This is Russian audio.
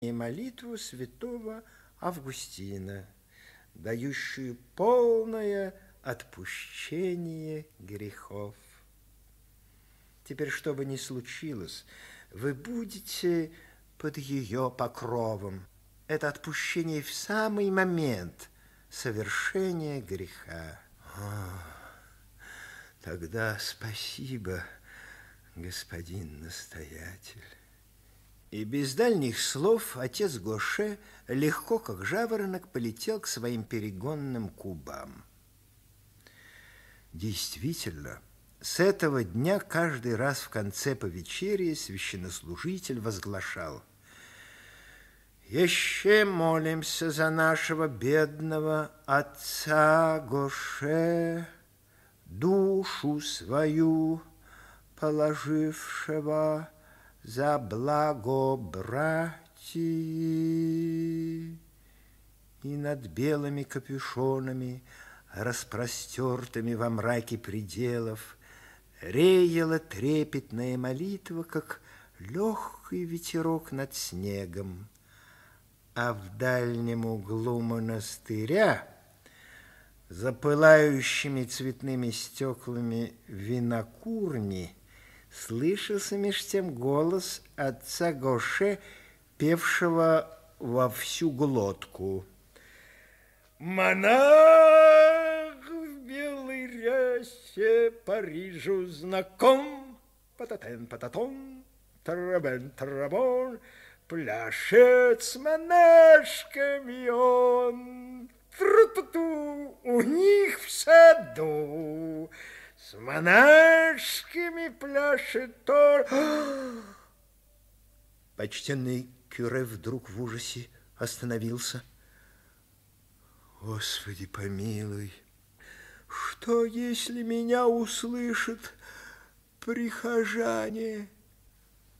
и молитву святого Августина, дающую полное отпущение грехов. Теперь, что бы ни случилось, вы будете под ее покровом. Это отпущение в самый момент совершения греха. Тогда спасибо, господин настоятель. И без дальних слов отец Гоше легко, как жаворонок, полетел к своим перегонным кубам. Действительно, с этого дня каждый раз в конце повечерия священнослужитель возглашал: «Еще молимся за нашего бедного отца Гоше, душу свою положившего за благо братьев». И над белыми капюшонами, распростертыми во мраке пределов, реяла трепетная молитва, как легкий ветерок над снегом. А в дальнем углу монастыря, за пылающими цветными стеклами винокурни, слышался меж тем голос отца Гоше, певшего во всю глотку: «Монах в белой рясе Парижу знаком, пататен-пататон, тарабен-тарабон, пляшет с монашками он, тру-ту-ту, у них в саду, с монашками пляшет он». Почтенный кюре вдруг в ужасе остановился. Господи, помилуй, что, если меня услышат прихожане?